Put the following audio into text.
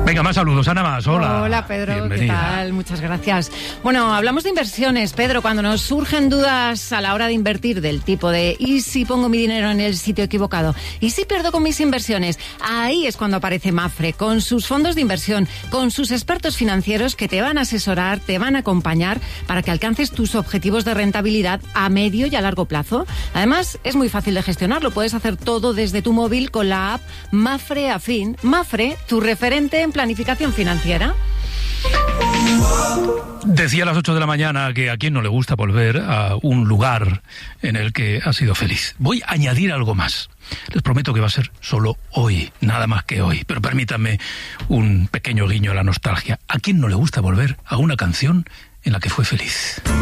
Venga, más saludos, Ana Mas. Hola. Hola, Pedro. Bienvenida. ¿Qué tal? Muchas gracias. Bueno, hablamos de inversiones, Pedro. Cuando nos surgen dudas a la hora de invertir del tipo de ¿y si pongo mi dinero en el sitio equivocado? ¿Y si pierdo con mis inversiones? Ahí es cuando aparece Mapfre, con sus fondos de inversión, con sus expertos financieros que te van a asesorar, te van a acompañar para que alcances tus objetivos de rentabilidad a medio y a largo plazo. Además, es muy fácil de gestionarlo. Puedes hacer todo desde tu móvil con la app Mapfre Afin. Mapfre, tu referente en planificación financiera. Decía a las 8 de la mañana que a quien no le gusta volver a un lugar en el que ha sido feliz. Voy a añadir algo más. Les prometo que va a ser solo hoy, nada más que hoy. Pero permítanme un pequeño guiño a la nostalgia. ¿A quién no le gusta volver a una canción en la que fue feliz?